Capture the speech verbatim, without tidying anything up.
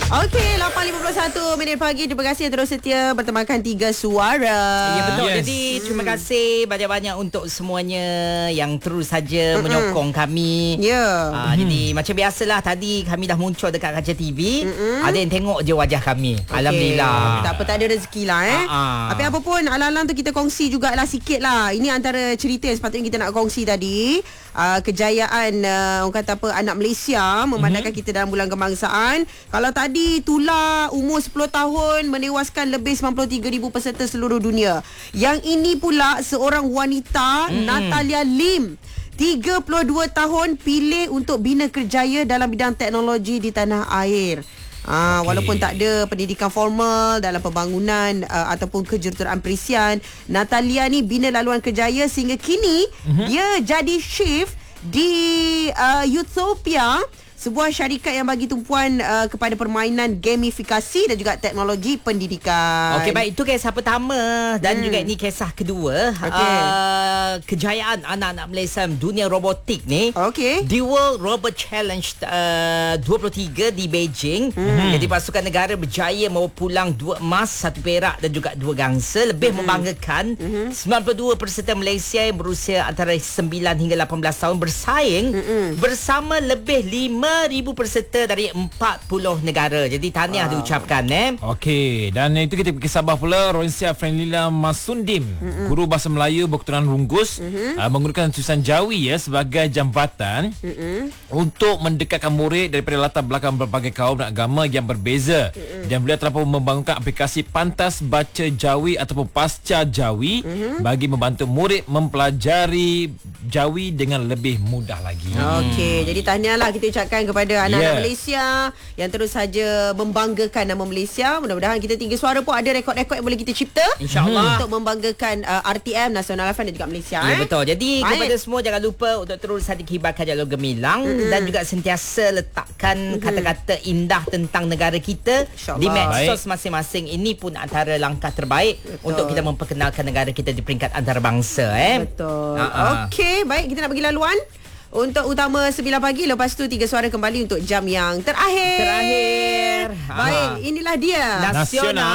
Okey, lapan lima puluh satu minit pagi. Terima kasih yang terus setia bertemankan Tiga Suara. Ya betul. Yes. Jadi terima kasih banyak-banyak untuk semuanya yang terus saja menyokong kami. Ya. Uh, mm. Jadi macam biasalah, tadi kami dah muncul dekat kaca T V. Mm-mm. Ada yang tengok je wajah kami. Okay. Alhamdulillah. Tak apa, tak ada rezeki lah eh. Uh-uh. Tapi apa pun, alang-alang tu kita kongsi jugalah sikit lah. Ini antara cerita yang sepatutnya kita nak kongsi tadi. Uh, kejayaan uh, orang kata apa, anak Malaysia memandangkan mm-hmm. kita dalam bulan kebangsaan. Kalau tadi tular umur sepuluh tahun menewaskan lebih sembilan puluh tiga ribu peserta seluruh dunia. Yang ini pula seorang wanita, mm-hmm. Natalia Lim, tiga puluh dua tahun, pilih untuk bina kerjaya dalam bidang teknologi di tanah air. Ah, okay. Walaupun tak ada pendidikan formal dalam pembangunan uh, ataupun kejuruteraan perisian, Natalia ni bina laluan kerjaya sehingga kini mm-hmm. dia jadi chef di uh, Utopia, sebuah syarikat yang bagi tumpuan uh, kepada permainan gamifikasi dan juga teknologi pendidikan. Okey, baik, itu kisah pertama dan hmm. juga ini kisah kedua. Okay. Uh, kejayaan anak-anak Malaysia dunia robotik ni. Okey. The World Robot Challenge uh, dua puluh tiga di Beijing. Hmm. Jadi pasukan negara berjaya membawa pulang dua emas, satu perak dan juga dua gangsa. Lebih hmm. membanggakan, hmm. sembilan puluh dua peserta Malaysia yang berusia antara sembilan hingga lapan belas tahun bersaing hmm. bersama lebih lima ribu peserta dari empat puluh negara. Jadi tahniah wow. diucapkan eh. Okey, dan itu kita pergi Sabah pula. Roinsia Frenlila Masundim, mm-hmm. guru bahasa Melayu berketurunan Runggus, mm-hmm. uh, menggunakan tulisan Jawi ya sebagai jambatan mm-hmm. untuk mendekatkan murid daripada latar belakang berbagai kaum dan agama yang berbeza. Mm-hmm. Dan beliau telah pun membangunkan aplikasi Pantas Baca Jawi ataupun Pasca Jawi mm-hmm. bagi membantu murid mempelajari Jawi dengan lebih mudah lagi. Okey, hmm. jadi tahniahlah kita ucapkan kepada anak-anak yeah. Malaysia yang terus saja membanggakan nama Malaysia. Mudah-mudahan kita Tiga Suara pun ada rekod-rekod yang boleh kita cipta, InsyaAllah, untuk membanggakan uh, R T M, Nasional F M dan juga Malaysia. Ya eh? betul. Jadi Baik. kepada semua, jangan lupa untuk terus saja kibarkan jalur gemilang mm-hmm. dan juga sentiasa letakkan mm-hmm. kata-kata indah tentang negara kita di medsos masing-masing. Ini pun antara langkah terbaik betul. Untuk kita memperkenalkan negara kita di peringkat antarabangsa. Eh? Betul. Uh-uh. Okey, baik, kita nak bagi laluan untuk utama sembilan pagi. Lepas tu Tiga Suara kembali untuk jam yang terakhir. Terakhir. Baik, inilah dia Nasional